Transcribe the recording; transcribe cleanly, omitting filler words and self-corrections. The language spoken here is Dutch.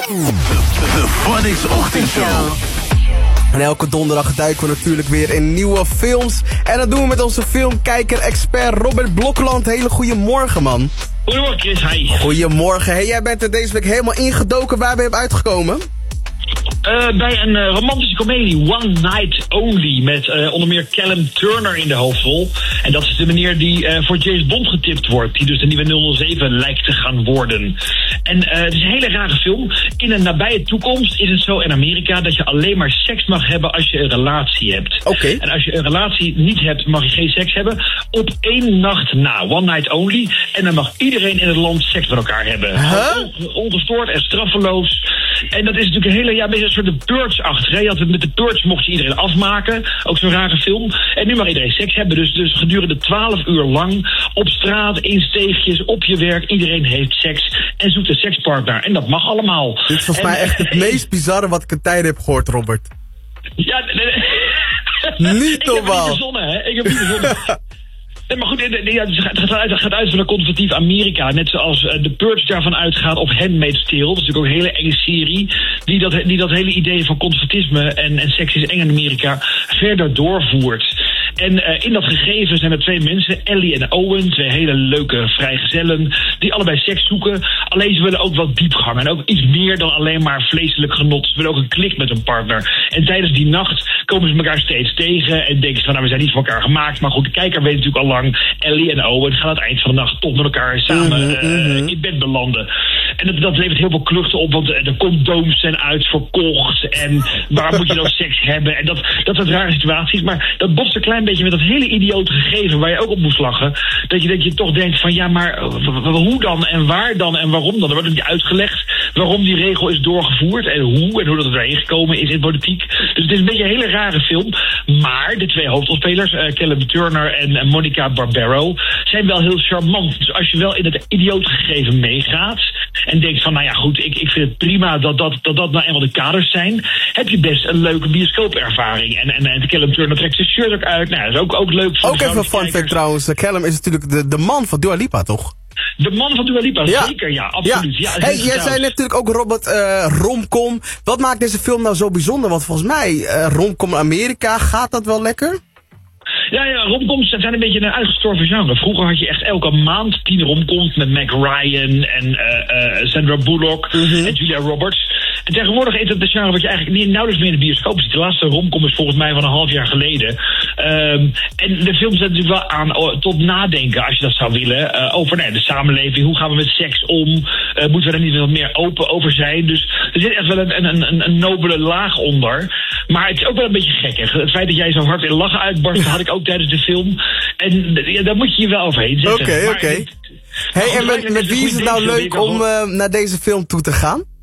De Phonics Ochtendshow. En elke donderdag duiken we natuurlijk weer in nieuwe films. En dat doen we met onze filmkijker-expert Robert Blokland. Hele goede morgen, man. Goedemorgen, Chris. Hi. Goedemorgen. Hey, jij bent er deze week helemaal ingedoken. Waar ben je op uitgekomen? Bij een romantische komedie, One Night Only, met onder meer Callum Turner in de hoofdrol. En dat is de meneer die voor James Bond getipt wordt, die dus de nieuwe 007 lijkt te gaan worden. En het is een hele rare film. In een nabije toekomst is het zo in Amerika dat je alleen maar seks mag hebben als je een relatie hebt. Okay. En als je een relatie niet hebt, mag je geen seks hebben. Op 1 nacht na, One Night Only. En dan mag iedereen in het land seks met elkaar hebben. Ongestoord en straffeloos. En dat is natuurlijk een hele, beetje een soort de Purge-achtig. Je had het met de Purge mocht je iedereen afmaken. Ook zo'n rare film. En nu mag iedereen seks hebben. Dus gedurende 12 uur lang op straat, in steegjes, op je werk. Iedereen heeft seks en zoekt een sekspartner. En dat mag allemaal. Dit is volgens mij echt het meest bizarre wat ik in tijden heb gehoord, Robert. Ja, niet normaal. Ik heb niet verzonnen. Nee, maar goed, het gaat uit van een conservatief Amerika. Net zoals de Purge daarvan uitgaat op Handmaid's Tale. Dat is natuurlijk ook een hele enge serie. Die dat hele idee van conservatisme en seks is eng in Amerika verder doorvoert. En in dat gegeven zijn er 2 mensen, Ellie en Owen, 2 hele leuke vrijgezellen, die allebei seks zoeken. Alleen ze willen ook wel diepgang en ook iets meer dan alleen maar vleeselijk genot. Ze willen ook een klik met hun partner. En tijdens die nacht komen ze elkaar steeds tegen en denken ze van, nou, we zijn niet voor elkaar gemaakt. Maar goed, de kijker weet natuurlijk al lang, Ellie en Owen gaan aan het eind van de nacht toch met elkaar samen in bed belanden. En dat levert heel veel kluchten op, want de condooms zijn uitverkocht. En waar moet je dan seks hebben? En dat soort rare situaties. Maar dat botst een klein beetje met dat hele idiote gegeven waar je ook op moest lachen. Dat je toch denkt van, ja, maar hoe dan? En waar dan? En waarom dan? Er wordt ook niet uitgelegd waarom die regel is doorgevoerd. En hoe dat erin gekomen is in politiek. Dus het is een beetje een hele rare film. Maar de 2 hoofdrolspelers, Callum Turner en Monica Barbaro, zijn wel heel charmant. Dus als je wel in het idiote gegeven meegaat en denkt van, nou ja, goed, ik vind het prima dat nou eenmaal de kaders zijn, heb je best een leuke bioscoopervaring. En Callum Turner trekt zijn shirt ook uit. Nou, dat is ook leuk. Ook even een fun fact trouwens. Callum is natuurlijk de man van Dua Lipa, toch? De man van Dua Lipa, ja. Zeker, ja, absoluut. Ja. Hey, jij zei natuurlijk ook, Robert, romcom. Wat maakt deze film nou zo bijzonder? Want volgens mij, romcom Amerika, gaat dat wel lekker? Ja, romcoms zijn een beetje een uitgestorven genre. Vroeger had je echt elke maand 10 romcoms met Meg Ryan en Sandra Bullock en Julia Roberts. En tegenwoordig is het een genre wat je eigenlijk nauwelijks meer in de bioscoop ziet. De laatste romcom is volgens mij van een half jaar geleden. En de film zet natuurlijk wel aan tot nadenken, als je dat zou willen, over de samenleving. Hoe gaan we met seks om? Moeten we er niet wat meer open over zijn? Dus er zit echt wel een nobele laag onder. Maar het is ook wel een beetje gek. Het feit dat jij zo hard in lachen uitbarst, had ik ook tijdens de film. En daar moet je je wel overheen zetten. Oké. Hey, en met wie is het nou leuk om naar deze film toe te gaan?